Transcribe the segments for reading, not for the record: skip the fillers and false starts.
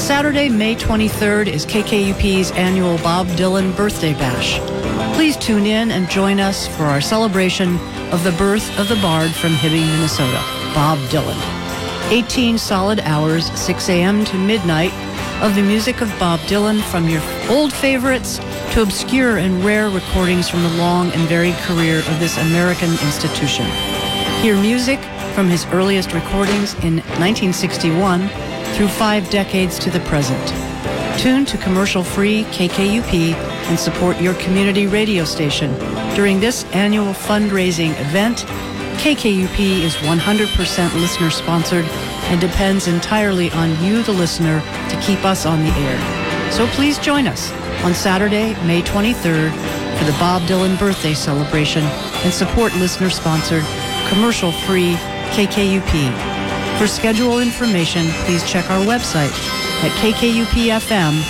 Saturday, May 23rd is KKUP's annual Bob Dylan Birthday Bash. Please tune in and join us for our celebration of the birth of the bard from Hibbing, Minnesota, Bob Dylan. 18 solid hours, 6 a.m. to midnight, of the music of Bob Dylan, from your old favorites to obscure and rare recordings from the long and varied career of this American institution. Hear music from his earliest recordings in 1961 through 5 decades to the present. Tune to commercial-free KKUP and support your community radio station. During this annual fundraising event, KKUP is 100% listener-sponsored and depends entirely on you, the listener, to keep us on the air. So please join us on Saturday, May 23rd for the Bob Dylan birthday celebration and support listener-sponsored, commercial-free KKUP. For schedule information, please check our website at kkupfm.org.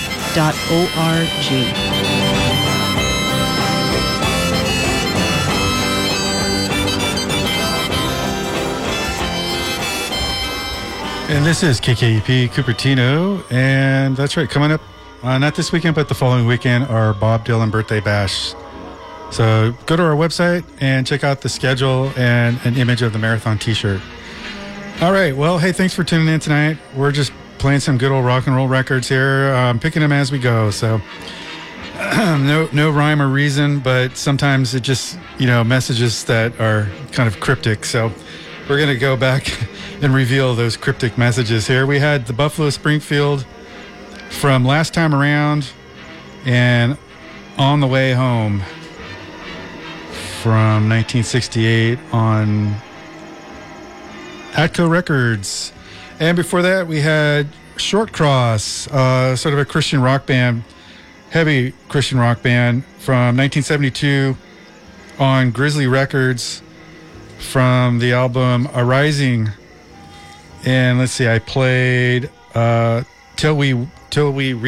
And this is KKUP Cupertino, and that's right, coming up, not this weekend, but the following weekend, our Bob Dylan Birthday Bash. So go to our website and check out the schedule and an image of the marathon t-shirt. All right, well, hey, thanks for tuning in tonight. We're just playing some good old rock and roll records here, picking them as we go, so no rhyme or reason, but sometimes it just, messages that are kind of cryptic, so we're going to go back and reveal those cryptic messages here. We had the Buffalo Springfield from Last Time Around and On the Way Home from 1968 on Atco Records. And before that, we had Short Cross, sort of a Christian rock band, heavy Christian rock band from 1972 on Grizzly Records from the album Arising. And let's see, I played Till We